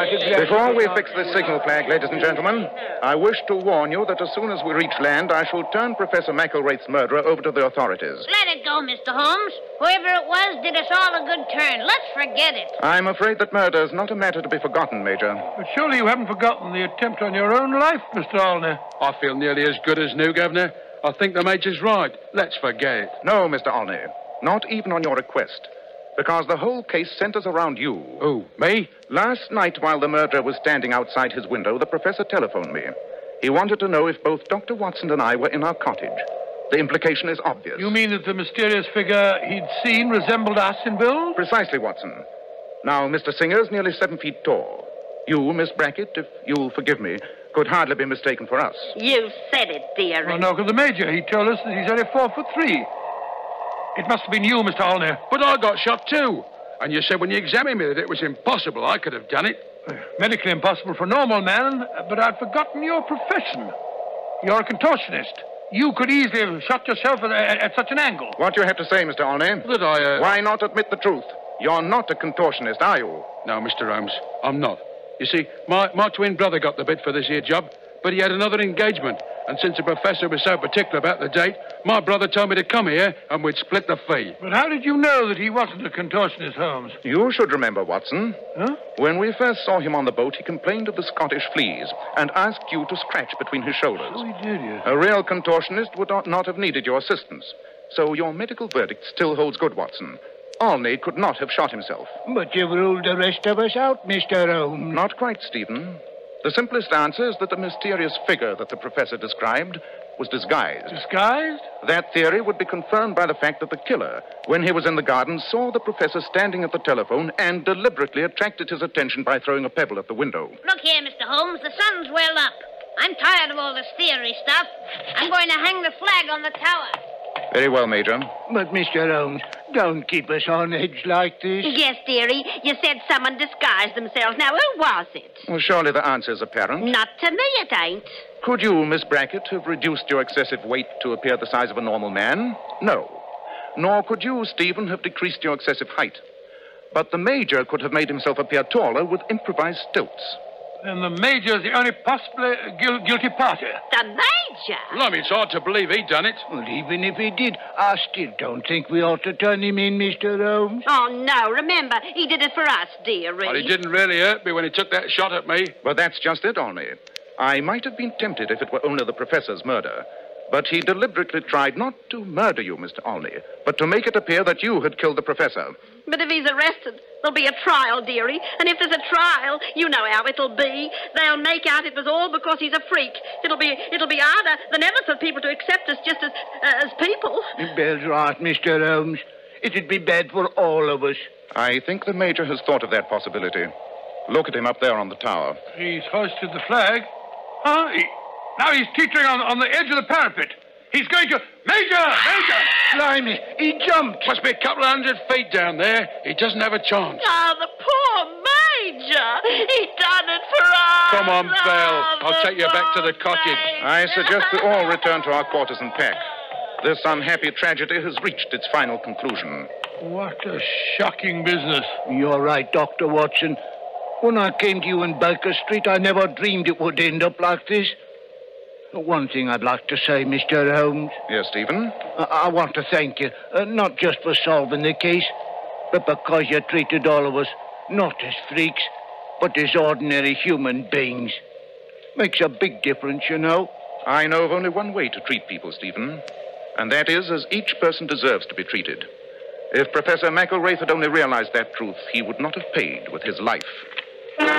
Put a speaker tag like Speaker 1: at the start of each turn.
Speaker 1: Before we fix this signal flag, ladies and gentlemen, I wish to warn you that as soon as we reach land, I shall turn Professor McElwraith's murderer over to the authorities.
Speaker 2: Let it go, Mr. Holmes. Whoever it was did us all a good turn. Let's forget it.
Speaker 1: I'm afraid that murder is not a matter to be forgotten, Major.
Speaker 3: But surely you haven't forgotten the attempt on your own life, Mr. Olney.
Speaker 4: I feel nearly as good as new, Governor. I think the Major's right. Let's forget it.
Speaker 1: No, Mr. Olney. Not even on your request. Because the whole case centers around you.
Speaker 4: Who, me?
Speaker 1: Last night, while the murderer was standing outside his window, the professor telephoned me. He wanted to know if both Dr. Watson and I were in our cottage. The implication is obvious.
Speaker 3: You mean that the mysterious figure he'd seen resembled us in build?
Speaker 1: Precisely, Watson. Now, Mr. Singer's nearly 7 feet tall. You, Miss Brackett, if you'll forgive me, could hardly be mistaken for us.
Speaker 2: You said it, dearie.
Speaker 3: Well, no, 'cause the Major, he told us that he's only 4'3". It must have been you, Mr. Olney.
Speaker 4: But I got shot too. And you said when you examined me that it was impossible. I could have done it.
Speaker 3: Medically impossible for a normal man, but I'd forgotten your profession. You're a contortionist. You could easily have shot yourself at such an angle.
Speaker 1: What do you have to say, Mr. Olney?
Speaker 4: That I,
Speaker 1: Why not admit the truth? You're not a contortionist, are you?
Speaker 4: No, Mr. Holmes, I'm not. You see, my twin brother got the bid for this here job, but he had another engagement. And since the professor was so particular about the date, my brother told me to come here and we'd split the fee.
Speaker 3: But how did you know that he wasn't a contortionist, Holmes?
Speaker 1: You should remember, Watson.
Speaker 3: Huh?
Speaker 1: When we first saw him on the boat, he complained of the Scottish fleas and asked you to scratch between his shoulders.
Speaker 3: Oh, he did, yes.
Speaker 1: A real contortionist would not have needed your assistance. So your medical verdict still holds good, Watson. Olney could not have shot himself.
Speaker 5: But you've ruled the rest of us out, Mr. Holmes.
Speaker 1: Not quite, Stephen. The simplest answer is that the mysterious figure that the professor described was disguised.
Speaker 3: Disguised?
Speaker 1: That theory would be confirmed by the fact that the killer, when he was in the garden, saw the professor standing at the telephone and deliberately attracted his attention by throwing a pebble at the window.
Speaker 2: Look here, Mr. Holmes. The sun's well up. I'm tired of all this theory stuff. I'm going to hang the flag on the tower.
Speaker 1: Very well, Major.
Speaker 5: But, Mr. Holmes, don't keep us on edge like this.
Speaker 2: Yes, dearie. You said someone disguised themselves. Now, who was it?
Speaker 1: Well, surely the answer is apparent.
Speaker 2: Not to me, it ain't.
Speaker 1: Could you, Miss Brackett, have reduced your excessive weight to appear the size of a normal man? No. Nor could you, Stephen, have decreased your excessive height. But the Major could have made himself appear taller with improvised stilts.
Speaker 3: Then the Major's the only possibly guilty party.
Speaker 2: The Major?
Speaker 4: Well, I mean, it's hard to believe he done it.
Speaker 5: Well, even if he did, I still don't think we ought to turn him in, Mr. Holmes.
Speaker 2: Oh, no. Remember, he did it for us, dearie.
Speaker 4: But he didn't really hurt me when he took that shot at me.
Speaker 1: But that's just it, Olney. I might have been tempted if it were only the professor's murder. But he deliberately tried not to murder you, Mr. Olney, but to make it appear that you had killed the professor.
Speaker 2: But if he's arrested, there'll be a trial, dearie. And if there's a trial, you know how it'll be. They'll make out it was all because he's a freak. It'll be harder than ever for people to accept us just as people.
Speaker 5: Bill's right, Mr. Holmes. It'd be bad for all of us.
Speaker 1: I think the Major has thought of that possibility. Look at him up there on the tower.
Speaker 3: He's hoisted the flag. Huh? Now he's teetering on the edge of the parapet. He's going to... Major!
Speaker 5: Blimey, he jumped.
Speaker 4: Must be a couple of 100 feet down there. He doesn't have a chance.
Speaker 2: Oh, the poor Major. He done it for us.
Speaker 4: Come on, Belle.
Speaker 2: Oh,
Speaker 4: I'll take you back to the cottage.
Speaker 2: Major.
Speaker 1: I suggest we all return to our quarters and pack. This unhappy tragedy has reached its final conclusion.
Speaker 3: What a shocking business.
Speaker 5: You're right, Dr. Watson. When I came to you in Baker Street, I never dreamed it would end up like this. One thing I'd like to say, Mr. Holmes.
Speaker 1: Yes, Stephen?
Speaker 5: I want to thank you, not just for solving the case, but because you treated all of us not as freaks, but as ordinary human beings. Makes a big difference, you know.
Speaker 1: I know of only one way to treat people, Stephen, and that is as each person deserves to be treated. If Professor McElwraith had only realized that truth, he would not have paid with his life.